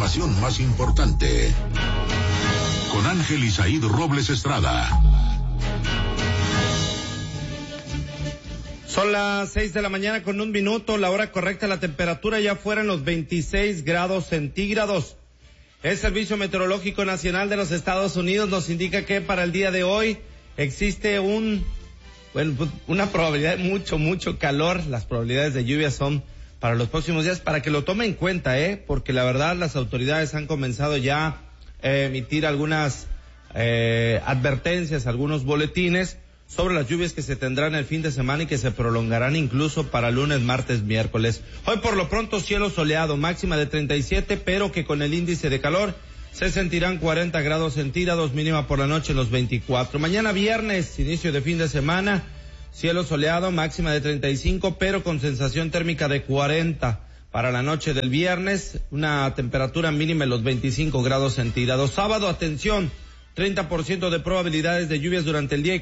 información más importante. Con Ángel Isaíd Robles Estrada. Son las 6 de la mañana con 1 minuto, la hora correcta, la temperatura ya fuera en los 26 grados centígrados. El Servicio Meteorológico Nacional de los Estados Unidos nos indica que para el día de hoy existe una probabilidad de mucho calor. Las probabilidades de lluvia son para los próximos días, para que lo tome en cuenta, porque la verdad las autoridades han comenzado ya a emitir algunas advertencias, algunos boletines sobre las lluvias que se tendrán el fin de semana y que se prolongarán incluso para lunes, martes, miércoles. Hoy por lo pronto cielo soleado, máxima de 37, pero que con el índice de calor se sentirán 40 grados centígrados, mínima por la noche en los 24. Mañana viernes, inicio de fin de semana, cielo soleado, máxima de 35, pero con sensación térmica de 40. Para la noche del viernes, una temperatura mínima en los 25 grados centígrados. Sábado, atención, 30% de probabilidades de lluvias durante el día y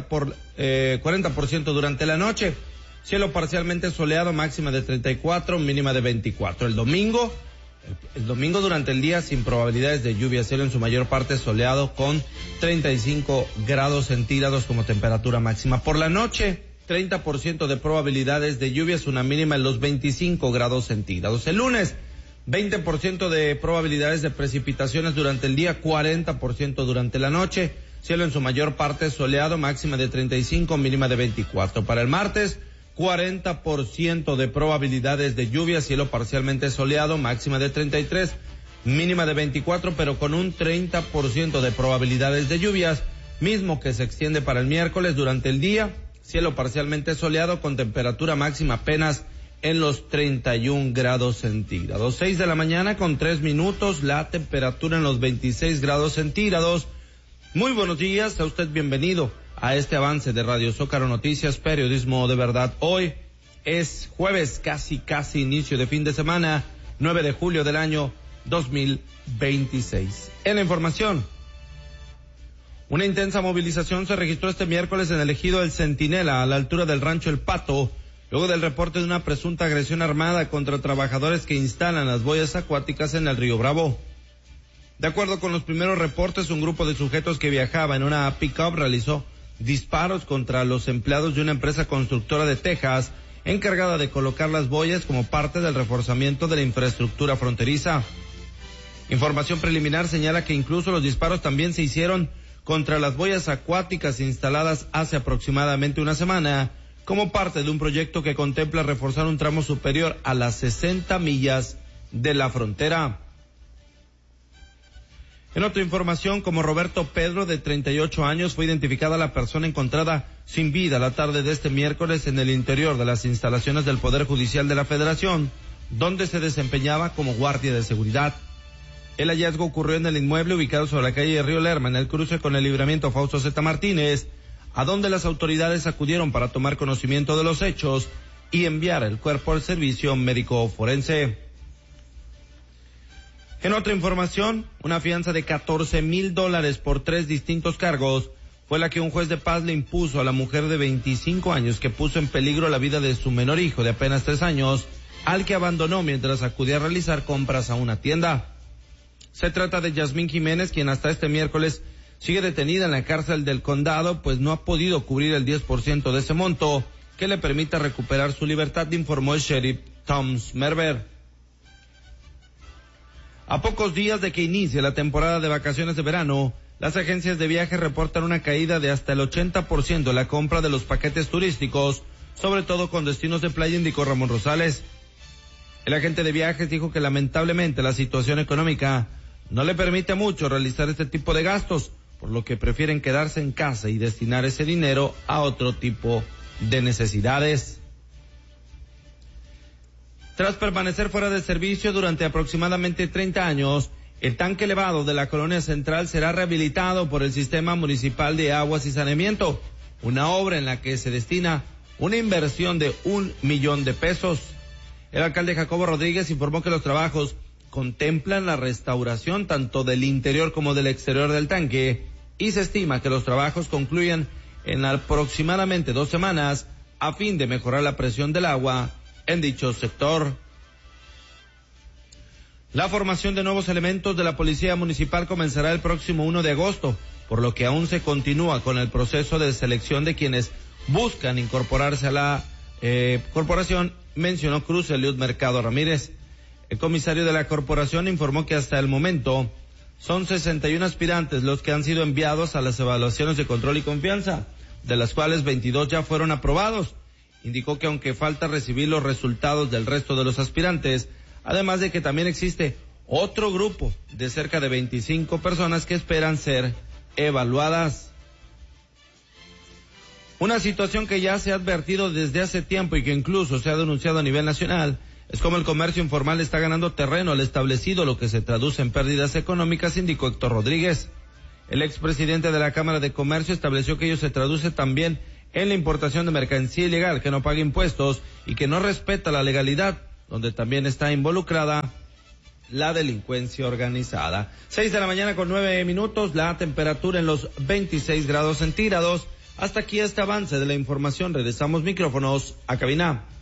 40% durante la noche. Cielo parcialmente soleado, máxima de 34, mínima de 24. El domingo durante el día sin probabilidades de lluvia, cielo en su mayor parte soleado con 35 grados centígrados como temperatura máxima. Por la noche, 30% de probabilidades de lluvias, una mínima en los 25 grados centígrados. El lunes, 20% de probabilidades de precipitaciones durante el día, 40% durante la noche, cielo en su mayor parte soleado, máxima de 35, mínima de 24. Para el martes, 40% de probabilidades de lluvia, cielo parcialmente soleado, máxima de 33, mínima de 24, pero con un 30% de probabilidades de lluvias, mismo que se extiende para el miércoles durante el día, cielo parcialmente soleado con temperatura máxima apenas en los 31 grados centígrados. 6 de la mañana con 3 minutos, la temperatura en los 26 grados centígrados. Muy buenos días, a usted bienvenido a este avance de Radio Zócalo Noticias, periodismo de verdad. Hoy es jueves, casi inicio de fin de semana, 9 de julio del año 2026. En la información, una intensa movilización se registró este miércoles en el ejido El Centinela, a la altura del rancho El Pato, luego del reporte de una presunta agresión armada contra trabajadores que instalan las boyas acuáticas en el río Bravo. De acuerdo con los primeros reportes, un grupo de sujetos que viajaba en una pick-up realizó disparos contra los empleados de una empresa constructora de Texas, encargada de colocar las boyas como parte del reforzamiento de la infraestructura fronteriza. Información preliminar señala que incluso los disparos también se hicieron contra las boyas acuáticas instaladas hace aproximadamente una semana, como parte de un proyecto que contempla reforzar un tramo superior a las 60 millas de la frontera. En otra información, como Roberto Pedro, de 38 años, fue identificada la persona encontrada sin vida la tarde de este miércoles en el interior de las instalaciones del Poder Judicial de la Federación, donde se desempeñaba como guardia de seguridad. El hallazgo ocurrió en el inmueble ubicado sobre la calle de Río Lerma, en el cruce con el Libramiento Fausto Z. Martínez, a donde las autoridades acudieron para tomar conocimiento de los hechos y enviar el cuerpo al servicio médico forense. En otra información, una fianza de $14,000 por 3 distintos cargos fue la que un juez de paz le impuso a la mujer de 25 años que puso en peligro la vida de su menor hijo de apenas 3 años, al que abandonó mientras acudía a realizar compras a una tienda. Se trata de Yasmín Jiménez, quien hasta este miércoles sigue detenida en la cárcel del condado, pues no ha podido cubrir el 10% de ese monto que le permita recuperar su libertad, informó el sheriff Tom Smerber. A pocos días de que inicie la temporada de vacaciones de verano, las agencias de viaje reportan una caída de hasta el 80% en la compra de los paquetes turísticos, sobre todo con destinos de playa, indicó Ramón Rosales. El agente de viajes dijo que lamentablemente la situación económica no le permite mucho realizar este tipo de gastos, por lo que prefieren quedarse en casa y destinar ese dinero a otro tipo de necesidades. Tras permanecer fuera de servicio durante aproximadamente 30 años, el tanque elevado de la Colonia Central será rehabilitado por el Sistema Municipal de Aguas y Saneamiento, una obra en la que se destina una inversión de $1 millón. El alcalde Jacobo Rodríguez informó que los trabajos contemplan la restauración tanto del interior como del exterior del tanque y se estima que los trabajos concluyan en aproximadamente 2 semanas a fin de mejorar la presión del agua en dicho sector. La formación de nuevos elementos de la Policía Municipal comenzará el próximo 1 de agosto, por lo que aún se continúa con el proceso de selección de quienes buscan incorporarse a la corporación, mencionó Cruz Eliud Mercado Ramírez. El comisario de la corporación informó que hasta el momento son 61 aspirantes los que han sido enviados a las evaluaciones de control y confianza, de las cuales 22 ya fueron aprobados. Indicó que aunque falta recibir los resultados del resto de los aspirantes, además de que también existe otro grupo de cerca de 25 personas que esperan ser evaluadas. Una situación que ya se ha advertido desde hace tiempo y que incluso se ha denunciado a nivel nacional es como el comercio informal está ganando terreno al establecido, lo que se traduce en pérdidas económicas, indicó Héctor Rodríguez. El expresidente de la Cámara de Comercio estableció que ello se traduce también en la importación de mercancía ilegal que no paga impuestos y que no respeta la legalidad, donde también está involucrada la delincuencia organizada. 6:09 a.m, la temperatura en los 26 grados centígrados. Hasta aquí este avance de la información. Regresamos micrófonos a cabina.